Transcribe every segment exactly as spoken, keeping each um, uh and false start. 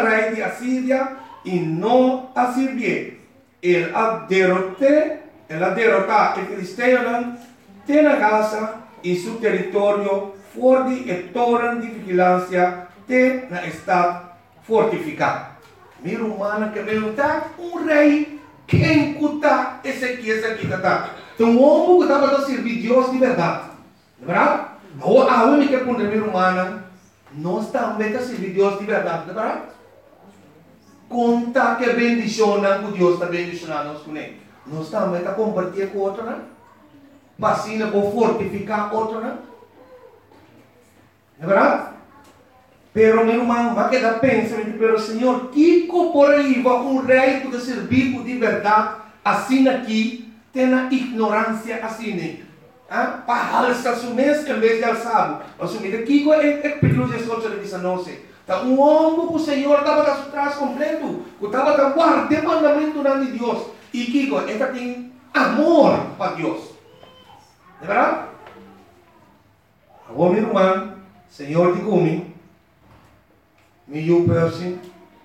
rey de Asiria y no a servir. Él ha derrotado, él ha derrotado el filisteo de la Gaza y su territorio fuera de torre de vigilancia de la estado fortificada. Mira, humana, que me está un rey que encuta ese que ese que está. Então, um homem que estava a servir Deus de verdade. Não é verdade? A homem que é com a humana, nós também a servir Deus de verdade. Não é verdade? Conta que bendicionam que Deus está bendicionando nós com ele. Nós também a compartilhar com outro, né? Vacina para fortificar outro, né? Não é verdade? Pero, meu irmão, vai quedar pensando, pero, Senhor, que por aí vai um rei que servir de verdade, assim aqui, tem a ignorância assim, ah? Para alçar o mês em vez de alçar. Assumir aqui é perigoso esse outro de dezenove. Então, um homem que o Senhor estava a trás completo, que estava a guardar o mandamento de Deus. E que ele tem amor para Deus. Não é verdade? Agora, meu irmão, Senhor de Gumi, meu person,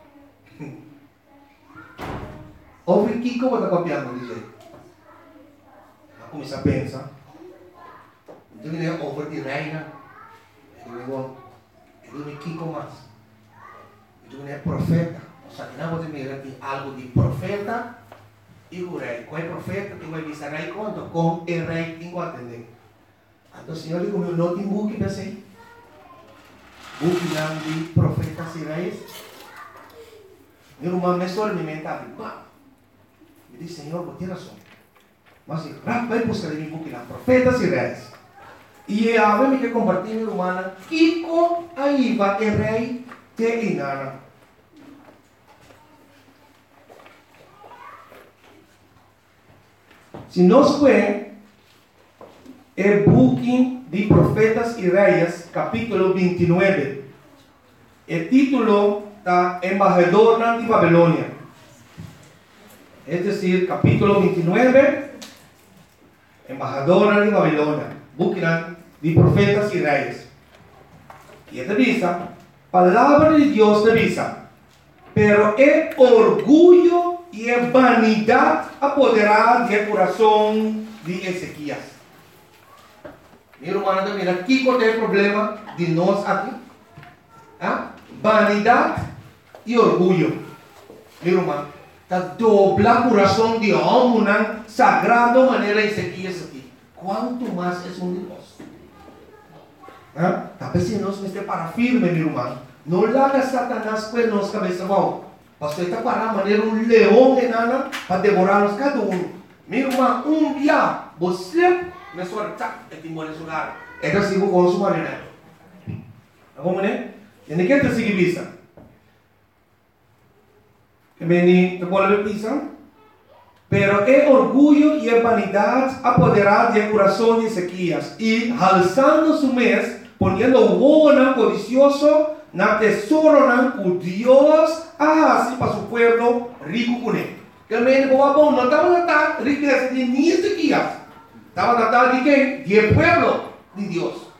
ouve que como está copiando, diz ele. Começa a pensar. Então ele é over de reina. Ele é ele é Kiko mais. Então ele é profeta. Ou seja, não pode mirar que algo de profeta e o rei. Qual é profeta que vai dizer rei quanto? Com o rei tem que entender. Então o Senhor diz como não tem book para ser. Book não de profetas e reis. Meu irmão me só me menta. Me diz Senhor, vou ter razão. Mas vai buscar em book lá, profetas e reis. E a vez que compartilhar minha irmã, Kiko aí vai o rei de Inara. Se nós vemos o book de profetas e reis, capítulo vinte e nove, o título está Embajador de Babilônia. É decir, capítulo vinte e nove, Embajadora de Babilônia, búsqueda de profetas e reis. E esta avisa, palavra de Deus te avisa, pero é orgulho e é vanidade apoderar do coração de Ezequias. Meu irmão, mira, aqui qual é o problema de nós aqui? ¿Ah? Vanidade e orgulho. Meu irmão, está dobla o coração de homem, né? Sagrado maneira Ezequias aqui. Quanto mais é um de nós. ¿Ah? Talvez se nós estamos para firme, meu irmão. Não larga Satanás com nós cabeça bom. Pastor está para maneira um leão de nada para devorar-nos cada um. Meu irmão, um dia você me sorta e te mora em lugar. É que sigo com o maneira. Como né? E ninguém te sigue vista. Que me te pode ver vista? Pero é orgulho e é vanidade apoderar do coração de Ezequias e alçando su mês, ponendo o bono codicioso na tesouro o Deus assim para su pueblo rico com ele. Que o menino bom não estava na tal riqueza de nem Ezequias, estava na tal de quem? De pueblo de Deus.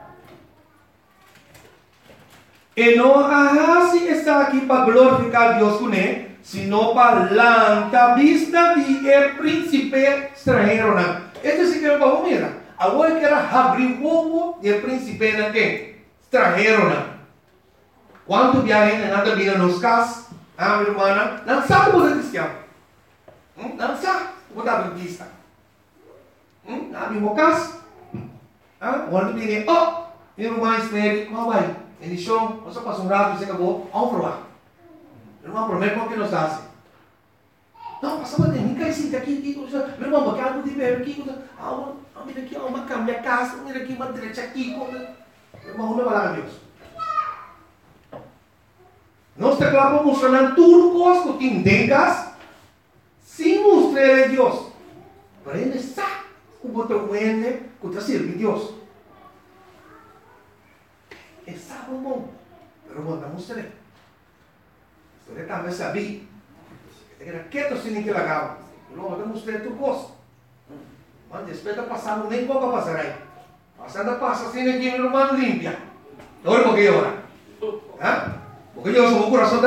E não assim está aqui para glorificar Deus com ele, sino para la vista de el príncipe extranjero. Este sí que vamos a mirar. Agora que era abrir o ovo del príncipe extranjero. Quanto viajem nada vida nos casas, ah, minha irmã, não sabe o que é cristiano. Não sabe o que é adventista. Não abrimos o casa. Quando viene, oh, minha irmã espere, como vai? Ele show, você passa um rato e você acabou, vamos provar. Irmão, prometo que nos hace. Não, passava de mim, cai sim, aqui, aqui, meu irmão, porque algo de ver aqui, ah, mira aqui, uma cama, minha casa, mira aqui, uma direita aqui, meu irmão, não vai lá, Deus. Nós declaramos funcionando turcos que tindengas, sem mostrar a Deus. Pero ele sabe o botão ende que está servindo a Deus. Ele sabe o bom, pero bom, não mostrar. Você talvez sabia. Era quieto sem que lagava. Não, mas vamos ter turcos. Mas despeita passando nem pouco a passar aí. Passando passa sem que meu irmão limpia. Olha porque ora. Porque eu sou o coração